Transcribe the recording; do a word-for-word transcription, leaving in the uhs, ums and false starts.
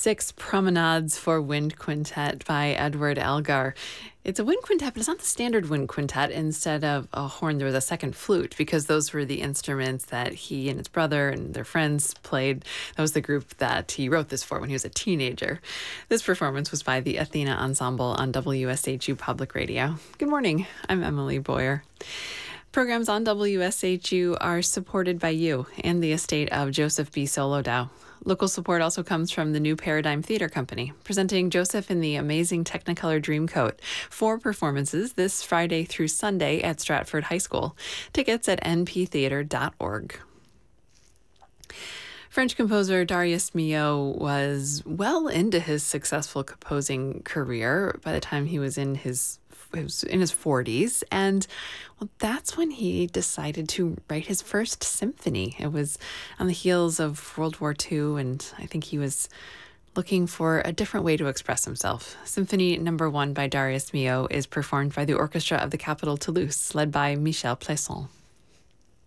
Six Promenades for Wind Quintet by Edward Elgar. It's a wind quintet, but it's not the standard wind quintet. Instead of a horn, there was a second flute, because those were the instruments that he and his brother and their friends played. That was the group that he wrote this for when he was a teenager. This performance was by the Athena Ensemble on W S H U Public Radio. Good morning. I'm Emily Boyer. Programs on W S H U are supported by you and the estate of Joseph B. Solodow. Local support also comes from the New Paradigm Theatre Company, presenting Joseph in the amazing Technicolor Dreamcoat. Four performances this Friday through Sunday at Stratford High School. Tickets at n p theatre dot org. French composer Darius Milhaud was well into his successful composing career by the time he was in his he was in his forties, and well, that's when he decided to write his first symphony. It was on the heels of World War Two, and I think he was looking for a different way to express himself. Symphony Number One by Darius Milhaud is performed by the Orchestra of the Capital Toulouse, led by Michel Plaisson.